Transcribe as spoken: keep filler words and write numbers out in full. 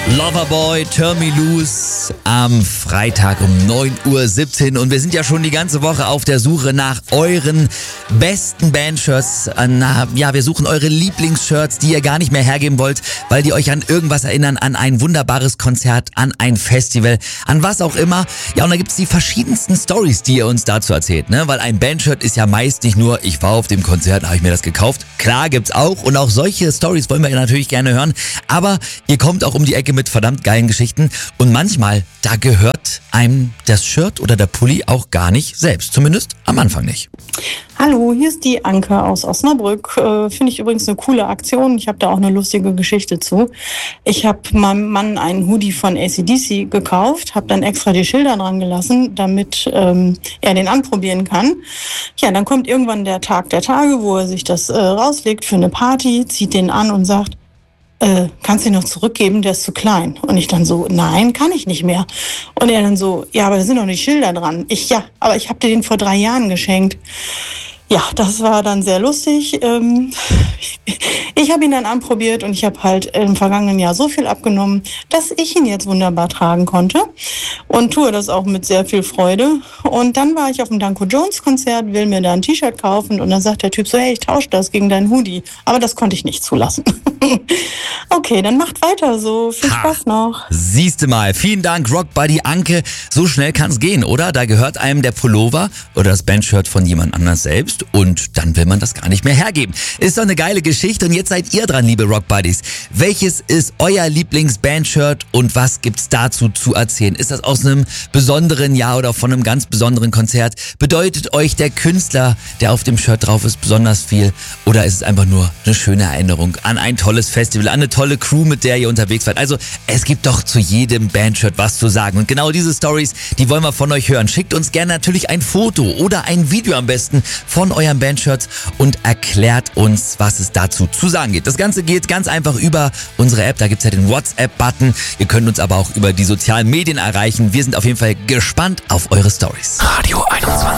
Loverboy, Turn Me Loose am Freitag um neun Uhr siebzehn und wir sind ja schon die ganze Woche auf der Suche nach euren besten Bandshirts. Na, ja, wir suchen eure Lieblingsshirts, die ihr gar nicht mehr hergeben wollt, weil die euch an irgendwas erinnern, an ein wunderbares Konzert, an ein Festival, an was auch immer. Ja, und da gibt's die verschiedensten Stories, die ihr uns dazu erzählt, ne? Weil ein Bandshirt ist ja meist nicht nur, ich war auf dem Konzert, habe ich mir das gekauft. Klar gibt's auch und auch solche Stories wollen wir natürlich gerne hören, aber ihr kommt auch um die Ecke mit verdammt geilen Geschichten und manchmal, da gehört einem das Shirt oder der Pulli auch gar nicht selbst, zumindest am Anfang nicht. Hallo, hier ist die Anke aus Osnabrück. Äh, Finde ich übrigens eine coole Aktion. Ich habe da auch eine lustige Geschichte zu. Ich habe meinem Mann einen Hoodie von A C D C gekauft, habe dann extra die Schilder dran gelassen, damit ähm, er den anprobieren kann. Ja, dann kommt irgendwann der Tag der Tage, wo er sich das äh, rauslegt für eine Party, zieht den an und sagt, Äh, kannst du ihn noch zurückgeben, der ist zu klein. Und ich dann so, nein, kann ich nicht mehr. Und er dann so, ja, aber da sind noch die Schilder dran. Ich, ja, aber ich habe dir den vor drei Jahren geschenkt. Ja, das war dann sehr lustig. Ähm, ich habe ihn dann anprobiert und ich habe halt im vergangenen Jahr so viel abgenommen, dass ich ihn jetzt wunderbar tragen konnte und tue das auch mit sehr viel Freude. Und dann war ich auf dem Danko Jones Konzert, will mir da ein T-Shirt kaufen und dann sagt der Typ so, hey, ich tausche das gegen deinen Hoodie. Aber das konnte ich nicht zulassen. Okay, dann macht weiter so. Viel Spaß noch. Siehste mal, vielen Dank, Rock Buddy Anke. So schnell kann's gehen, oder? Da gehört einem der Pullover oder das Bandshirt von jemand anders selbst und dann will man das gar nicht mehr hergeben. Ist doch eine geile Geschichte und jetzt seid ihr dran, liebe Rock Buddies. Welches ist euer Lieblings-Bandshirt und was gibt's dazu zu erzählen? Ist das aus einem besonderen Jahr oder von einem ganz besonderen Konzert? Bedeutet euch der Künstler, der auf dem Shirt drauf ist, besonders viel oder ist es einfach nur eine schöne Erinnerung an ein tolles Festival, an eine tolle Crew, mit der ihr unterwegs seid? Also es gibt doch zu jedem Bandshirt was zu sagen und genau diese Stories, die wollen wir von euch hören. Schickt uns gerne natürlich ein Foto oder ein Video am besten von euren Bandshirts und erklärt uns, was es dazu zu sagen geht. Das Ganze geht ganz einfach über unsere App, da gibt's ja den WhatsApp-Button. Ihr könnt uns aber auch über die sozialen Medien erreichen. Wir sind auf jeden Fall gespannt auf eure Stories. Radio einundzwanzig.